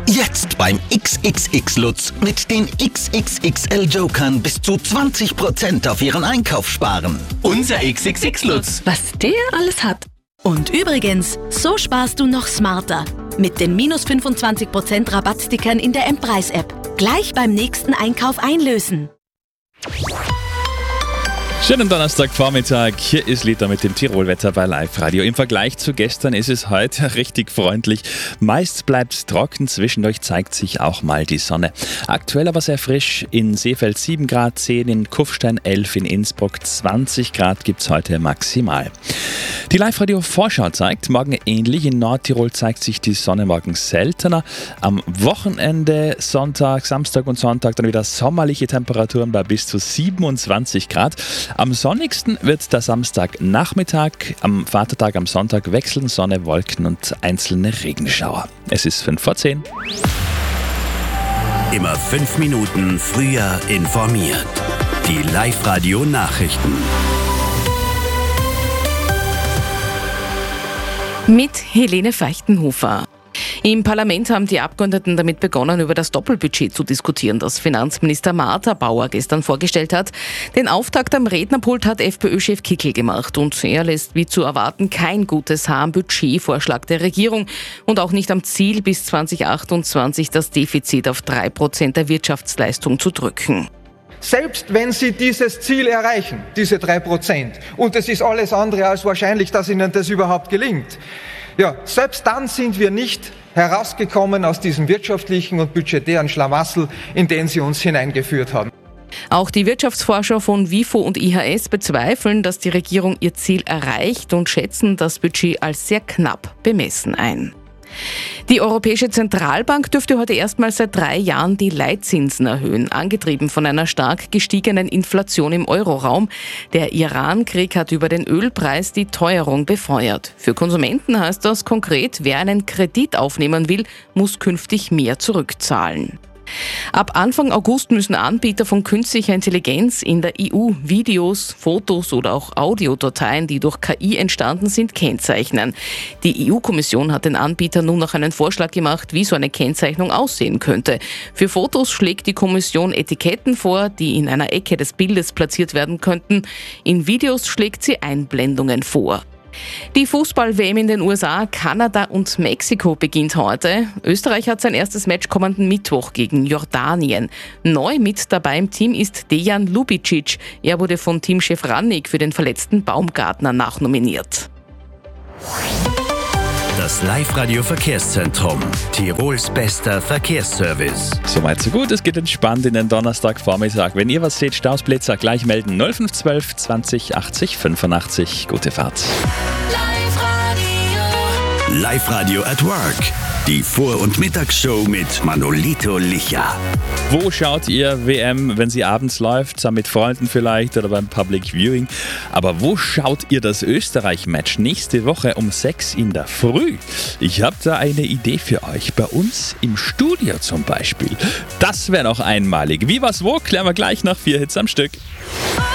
Jetzt beim XXX Lutz mit den XXXL Jokern bis zu 20% auf Ihren Einkauf sparen. Unser XXX Lutz. Was der alles hat. Und übrigens, so sparst du noch smarter. Mit den minus 25% Rabattstickern in der M-Preis-App. Gleich beim nächsten Einkauf einlösen. Schönen Donnerstagvormittag, hier ist Lita mit dem Tirolwetter bei Live Radio. Im Vergleich zu gestern ist es heute richtig freundlich. Meist bleibt es trocken, zwischendurch zeigt sich auch mal die Sonne. Aktuell aber sehr frisch, in Seefeld 7 Grad, 10 in Kufstein, 11 in Innsbruck, 20 Grad gibt es heute maximal. Die Live Radio Vorschau zeigt, morgen ähnlich, in Nordtirol zeigt sich die Sonne morgen seltener. Am Wochenende, Sonntag, Samstag und Sonntag dann wieder sommerliche Temperaturen bei bis zu 27 Grad. Am sonnigsten wird der Samstagnachmittag, am Vatertag am Sonntag wechseln Sonne, Wolken und einzelne Regenschauer. Es ist 5:10. Immer 5 Minuten früher informiert. Die Live-Radio-Nachrichten. Mit Helene Feichtenhofer. Im Parlament haben die Abgeordneten damit begonnen, über das Doppelbudget zu diskutieren, das Finanzminister Martha Bauer gestern vorgestellt hat. Den Auftakt am Rednerpult hat FPÖ-Chef Kickl gemacht und er lässt wie zu erwarten kein gutes Haar am Budgetvorschlag der Regierung und auch nicht am Ziel, bis 2028 das Defizit auf 3% der Wirtschaftsleistung zu drücken. Selbst wenn Sie dieses Ziel erreichen, diese 3%, und es ist alles andere als wahrscheinlich, dass Ihnen das überhaupt gelingt, ja, selbst dann sind wir nicht herausgekommen aus diesem wirtschaftlichen und budgetären Schlamassel, in den Sie uns hineingeführt haben. Auch die Wirtschaftsforscher von WIFO und IHS bezweifeln, dass die Regierung ihr Ziel erreicht und schätzen das Budget als sehr knapp bemessen ein. Die Europäische Zentralbank dürfte heute erstmals seit 3 Jahren die Leitzinsen erhöhen, angetrieben von einer stark gestiegenen Inflation im Euroraum. Der Iran-Krieg hat über den Ölpreis die Teuerung befeuert. Für Konsumenten heißt das konkret, wer einen Kredit aufnehmen will, muss künftig mehr zurückzahlen. Ab Anfang August müssen Anbieter von künstlicher Intelligenz in der EU Videos, Fotos oder auch Audiodateien, die durch KI entstanden sind, kennzeichnen. Die EU-Kommission hat den Anbietern nun noch einen Vorschlag gemacht, wie so eine Kennzeichnung aussehen könnte. Für Fotos schlägt die Kommission Etiketten vor, die in einer Ecke des Bildes platziert werden könnten. In Videos schlägt sie Einblendungen vor. Die Fußball-WM in den USA, Kanada und Mexiko beginnt heute. Österreich hat sein erstes Match kommenden Mittwoch gegen Jordanien. Neu mit dabei im Team ist Dejan Lubicic. Er wurde von Teamchef Rannig für den verletzten Baumgartner nachnominiert. Das Live-Radio-Verkehrszentrum. Tirols bester Verkehrsservice. Soweit so gut, es geht entspannt in den Donnerstagvormittag. Wenn ihr was seht, Stausblitzer, gleich melden 0512 20 80 85. Gute Fahrt. Live-Radio at Work. Die Vor- und Mittagsshow mit Manolito Licha. Wo schaut ihr WM, wenn sie abends läuft? Mit Freunden vielleicht oder beim Public Viewing. Aber wo schaut ihr das Österreich-Match nächste Woche um 6 in der Früh? Ich habe da eine Idee für euch. Bei uns im Studio zum Beispiel. Das wäre noch einmalig. Wie, was, wo? Klären wir gleich nach 4 Hits am Stück.